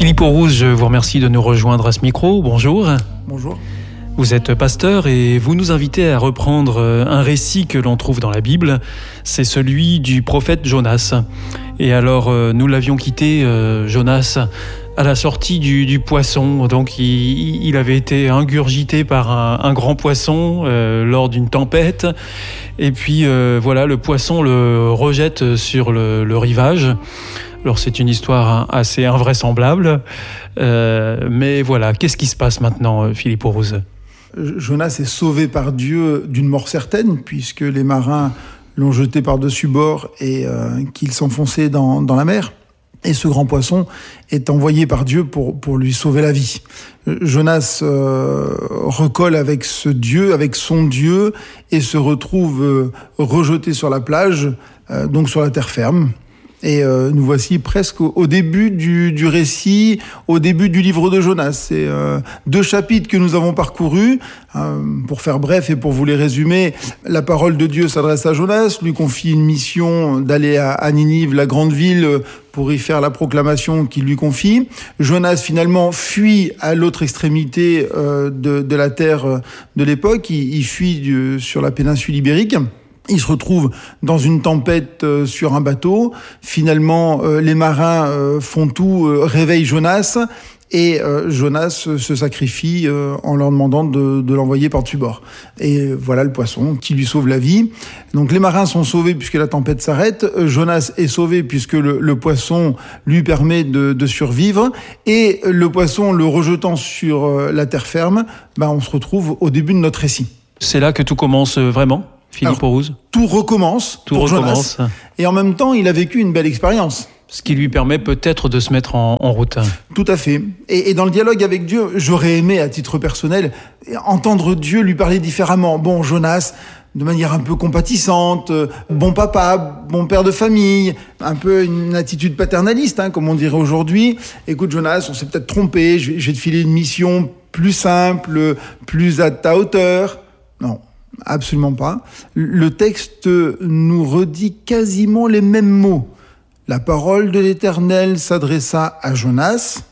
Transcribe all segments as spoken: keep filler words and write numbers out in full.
Philippe Aurouze, je vous remercie de nous rejoindre à ce micro. Bonjour. Bonjour. Vous êtes pasteur et vous nous invitez à reprendre un récit que l'on trouve dans la Bible. C'est celui du prophète Jonas. Et alors, nous l'avions quitté, Jonas, à la sortie du, du poisson. Donc, il, il avait été ingurgité par un, un grand poisson euh, lors d'une tempête. Et puis, euh, voilà, le poisson le rejette sur le, le rivage. Alors, c'est une histoire assez invraisemblable. Euh, mais voilà, qu'est-ce qui se passe maintenant, Philippe Aurouze ? Jonas est sauvé par Dieu d'une mort certaine, puisque les marins l'ont jeté par-dessus bord et euh, qu'il s'enfonçait dans, dans la mer. Et ce grand poisson est envoyé par Dieu pour, pour lui sauver la vie. Jonas euh, recolle avec ce Dieu, avec son Dieu, et se retrouve euh, rejeté sur la plage, euh, donc sur la terre ferme. Et euh, nous voici presque au, au début du, du récit, au début du livre de Jonas. C'est euh, deux chapitres que nous avons parcourus. Euh, pour faire bref et pour vous les résumer, la parole de Dieu s'adresse à Jonas, lui confie une mission d'aller à, à Ninive, la grande ville, pour y faire la proclamation qu'il lui confie. Jonas finalement fuit à l'autre extrémité euh, de, de la terre de l'époque. Il, il fuit du, sur la péninsule ibérique. Il se retrouve dans une tempête euh, sur un bateau. Finalement, euh, les marins euh, font tout, euh, réveillent Jonas, et euh, Jonas se sacrifie euh, en leur demandant de, de l'envoyer par-dessus bord. Et voilà le poisson qui lui sauve la vie. Donc les marins sont sauvés puisque la tempête s'arrête. Jonas est sauvé puisque le, le poisson lui permet de, de survivre. Et le poisson, le rejetant sur euh, la terre ferme, ben, on se retrouve au début de notre récit. C'est là que tout commence vraiment ? Philippe Aurouze. Tout recommence tout pour recommence. Jonas. Et en même temps, il a vécu une belle expérience. Ce qui lui permet peut-être de se mettre en, en route. Tout à fait. Et, et dans le dialogue avec Dieu, j'aurais aimé, à titre personnel, entendre Dieu lui parler différemment. Bon, Jonas, de manière un peu compatissante, bon papa, bon père de famille, un peu une attitude paternaliste, hein, comme on dirait aujourd'hui. Écoute, Jonas, on s'est peut-être trompé, je vais, je vais te filer une mission plus simple, plus à ta hauteur. Non. Absolument pas. Le texte nous redit quasiment les mêmes mots. La parole de l'Éternel s'adressa à Jonas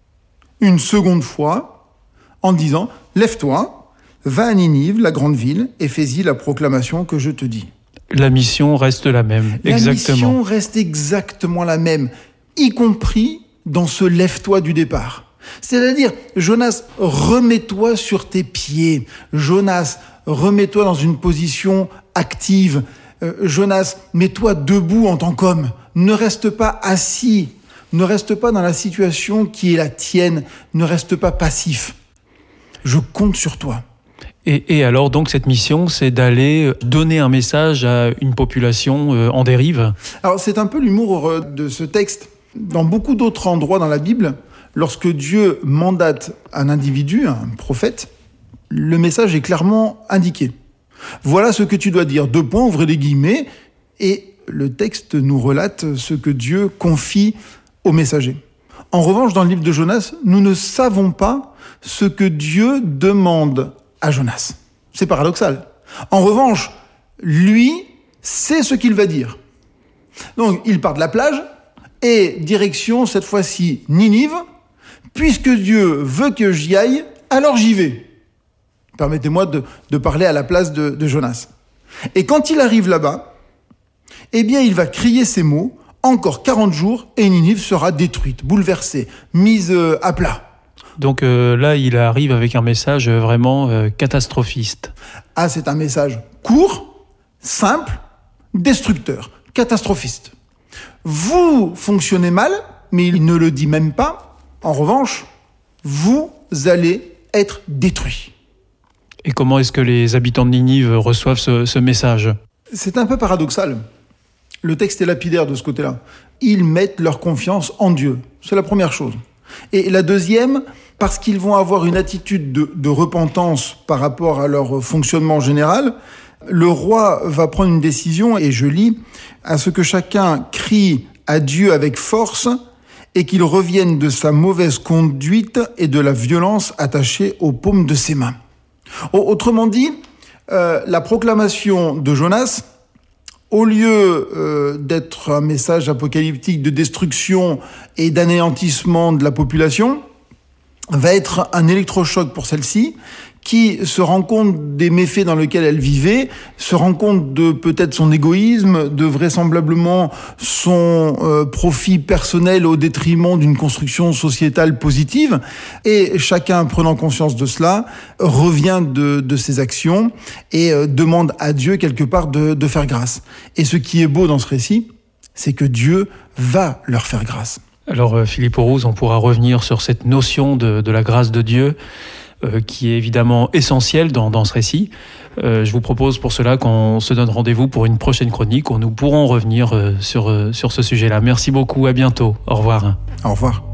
une seconde fois en disant « Lève-toi, va à Ninive, la grande ville, et fais-y la proclamation que je te dis. » La mission reste la même, la exactement. La mission reste exactement la même, y compris dans ce « lève-toi » du départ. C'est-à-dire, Jonas, remets-toi sur tes pieds. Jonas, remets-toi dans une position active. Euh, Jonas, mets-toi debout en tant qu'homme. Ne reste pas assis. Ne reste pas dans la situation qui est la tienne. Ne reste pas passif. Je compte sur toi. Et, et alors, donc, cette mission, c'est d'aller donner un message à une population euh, en dérive ? Alors, c'est un peu l'humour de ce texte. Dans beaucoup d'autres endroits dans la Bible, lorsque Dieu mandate un individu, un prophète, le message est clairement indiqué. Voilà ce que tu dois dire. Deux points, ouvrez les guillemets, et le texte nous relate ce que Dieu confie au messager. En revanche, dans le livre de Jonas, nous ne savons pas ce que Dieu demande à Jonas. C'est paradoxal. En revanche, lui sait ce qu'il va dire. Donc, il part de la plage, et direction, cette fois-ci, Ninive. Puisque Dieu veut que j'y aille, alors j'y vais. Permettez-moi de, de parler à la place de, de Jonas. Et quand il arrive là-bas, eh bien, il va crier ces mots, encore quarante jours, et Ninive sera détruite, bouleversée, mise à plat. Donc euh, là, il arrive avec un message vraiment euh, catastrophiste. Ah, c'est un message court, simple, destructeur, catastrophiste. Vous fonctionnez mal, mais il ne le dit même pas. En revanche, vous allez être détruits. Et comment est-ce que les habitants de Ninive reçoivent ce, ce message ? C'est un peu paradoxal. Le texte est lapidaire de ce côté-là. Ils mettent leur confiance en Dieu. C'est la première chose. Et la deuxième, parce qu'ils vont avoir une attitude de, de repentance par rapport à leur fonctionnement général, le roi va prendre une décision, et je lis, « À ce que chacun crie à Dieu avec force, et qu'il revienne de sa mauvaise conduite et de la violence attachée aux paumes de ses mains. » Autrement dit, euh, la proclamation de Jonas au lieu euh, d'être un message apocalyptique de destruction et d'anéantissement de la population, va être un électrochoc pour celle-ci, qui se rend compte des méfaits dans lesquels elle vivait, se rend compte de peut-être son égoïsme, de vraisemblablement son euh, profit personnel au détriment d'une construction sociétale positive. Et chacun, prenant conscience de cela, revient de, de ses actions et euh, demande à Dieu quelque part de, de faire grâce. Et ce qui est beau dans ce récit, c'est que Dieu va leur faire grâce. Alors Philippe Auroux, on pourra revenir sur cette notion de, de la grâce de Dieu, Euh, qui est évidemment essentiel dans, dans ce récit. Euh, je vous propose pour cela qu'on se donne rendez-vous pour une prochaine chronique où nous pourrons revenir euh, sur, euh, sur ce sujet-là. Merci beaucoup, à bientôt. Au revoir. Au revoir.